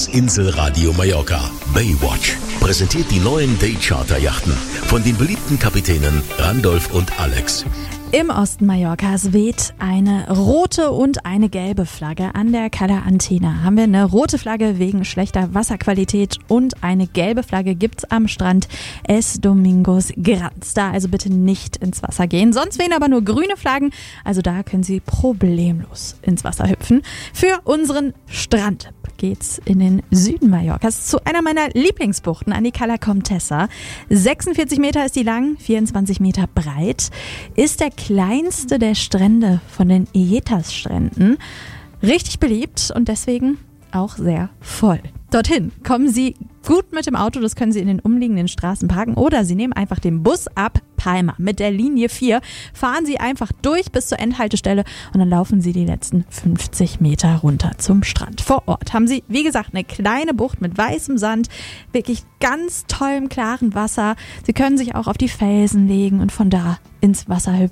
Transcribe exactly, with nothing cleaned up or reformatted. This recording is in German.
Inselradio Mallorca. Baywatch präsentiert die neuen Day-Charter-Yachten von den beliebten Kapitänen Randolph und Alex. Im Osten Mallorcas weht eine rote und eine gelbe Flagge. An der Cala Antena haben wir eine rote Flagge wegen schlechter Wasserqualität und eine gelbe Flagge gibt's am Strand Es Domingos Grands. Da also bitte nicht ins Wasser gehen. Sonst wehen aber nur grüne Flaggen, also da können Sie problemlos ins Wasser hüpfen. Für unseren Strand geht's in den Süden Mallorcas zu einer meiner Lieblingsbuchten, an die Cala Comtessa. sechsundvierzig Meter ist die lang, vierundzwanzig Meter breit. Ist der kleinste der Strände von den Illetas-Stränden. Richtig beliebt und deswegen auch sehr voll. Dorthin kommen Sie gut mit dem Auto, das können Sie in den umliegenden Straßen parken, oder Sie nehmen einfach den Bus ab Palma mit der Linie vier, fahren Sie einfach durch bis zur Endhaltestelle und dann laufen Sie die letzten fünfzig Meter runter zum Strand. Vor Ort haben Sie, wie gesagt, eine kleine Bucht mit weißem Sand, wirklich ganz tollem, klaren Wasser. Sie können sich auch auf die Felsen legen und von da ins Wasser